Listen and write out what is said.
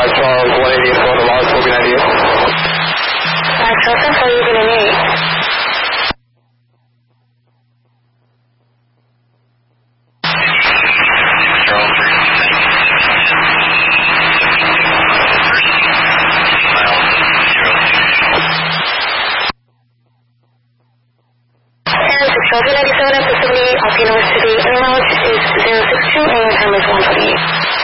Charles 188 for the log, 498. Charles Central, you're going to need. Charles 97 at Pacific, Alpino City, inbound is 062 and your time is 128.